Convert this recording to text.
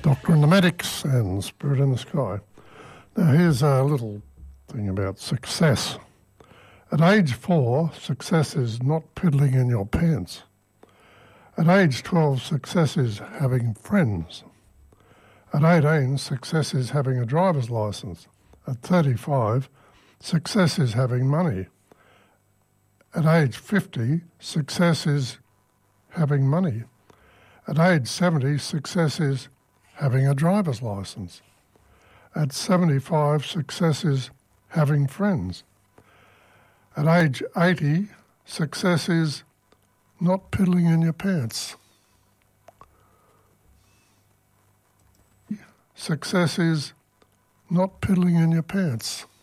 Doctor and the Medics and Spirit in the Sky. Now here's a little thing about success. At age 4, success is not piddling in your pants. At age 12, success is having friends. At 18, success is having a driver's license. At 35, success is having money. At age 50, success is having money. At age 70, success is having a driver's license. At 75, success is having friends. At age 80, success is not piddling in your pants. Success is not piddling in your pants.